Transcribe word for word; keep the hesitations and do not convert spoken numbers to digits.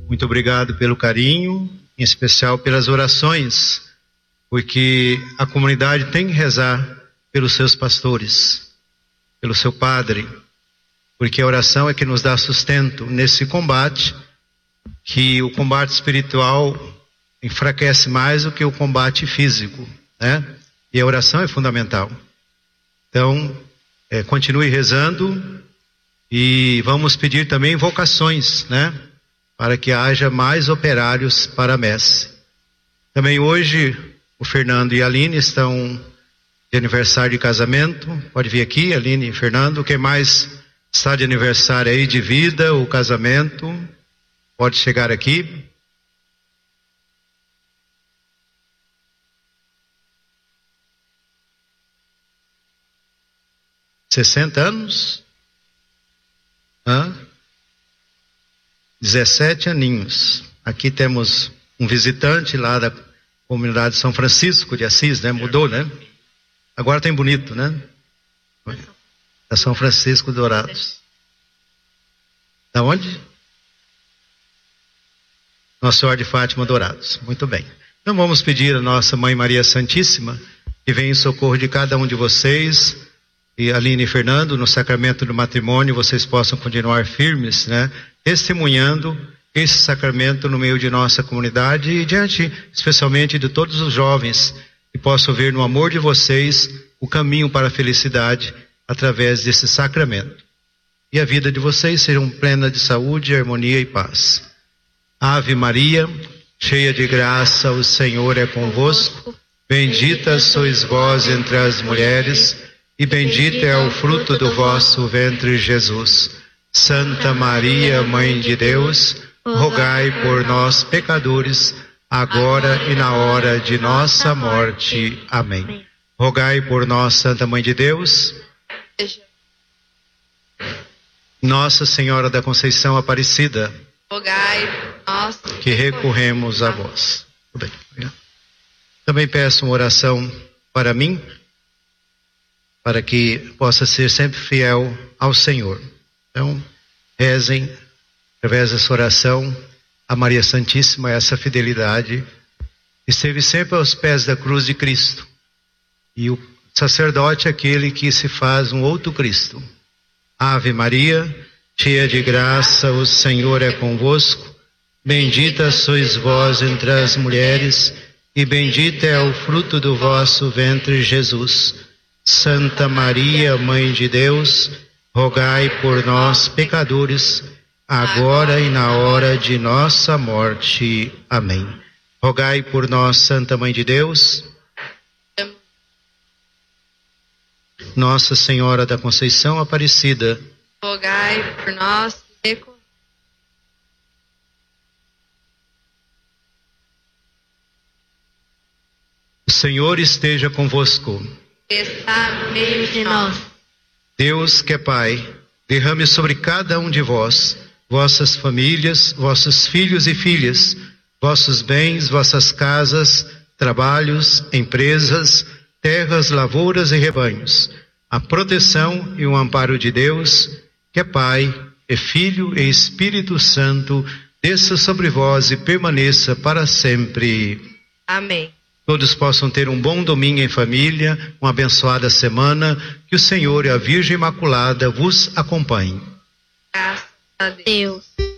muito obrigado pelo carinho, em especial pelas orações, porque a comunidade tem que rezar pelos seus pastores, pelo seu padre, porque a oração é que nos dá sustento nesse combate, que o combate espiritual enfraquece mais do que o combate físico, né? E a oração é fundamental. Então, é, continue rezando e vamos pedir também vocações, né? Para que haja mais operários para a messe. Também hoje, o Fernando e a Aline estão de aniversário de casamento. Pode vir aqui, Aline e Fernando. Quem mais está de aniversário aí de vida ou casamento, pode chegar aqui. sessenta anos? Hã? dezessete aninhos. Aqui temos um visitante lá da comunidade São Francisco de Assis, né? Mudou, né? Agora tem bonito, né? Da São Francisco Dourados. Da onde? Nossa Senhora de Fátima Dourados. Muito bem. Então vamos pedir a nossa Mãe Maria Santíssima que venha em socorro de cada um de vocês. E Aline e Fernando, no sacramento do matrimônio, vocês possam continuar firmes, né? Testemunhando esse sacramento no meio de nossa comunidade e diante, especialmente, de todos os jovens que possam ver no amor de vocês o caminho para a felicidade através desse sacramento. E a vida de vocês sejam plena de saúde, harmonia e paz. Ave Maria, cheia de graça, o Senhor é convosco. Bendita sois vós entre as mulheres e bendito é o fruto do vosso ventre, Jesus. Santa Maria, Mãe de Deus, rogai por nós, pecadores, agora e na hora de nossa morte. Amém. Rogai por nós, Santa Mãe de Deus. Nossa Senhora da Conceição Aparecida, rogai por nós que recorremos a vós. Muito bem. Também peço uma oração para mim, para que possa ser sempre fiel ao Senhor. Então, rezem, através dessa oração, a Maria Santíssima, essa fidelidade, que esteve sempre aos pés da cruz de Cristo. E o sacerdote é aquele que se faz um outro Cristo. Ave Maria, cheia de graça, o Senhor é convosco. Bendita sois vós entre as mulheres, e bendito é o fruto do vosso ventre, Jesus. Santa Maria, Mãe de Deus, rogai por nós, pecadores, agora e na hora de nossa morte. Amém. Rogai por nós, Santa Mãe de Deus. Nossa Senhora da Conceição Aparecida, rogai por nós. O Senhor esteja convosco. Está no meio de nós. Deus, que é Pai, derrame sobre cada um de vós, vossas famílias, vossos filhos e filhas, vossos bens, vossas casas, trabalhos, empresas, terras, lavouras e rebanhos, a proteção e o amparo de Deus, que é Pai, é Filho e Espírito Santo, desça sobre vós e permaneça para sempre. Amém. Todos possam ter um bom domingo em família, uma abençoada semana, que o Senhor e a Virgem Imaculada vos acompanhem. Graças a Deus.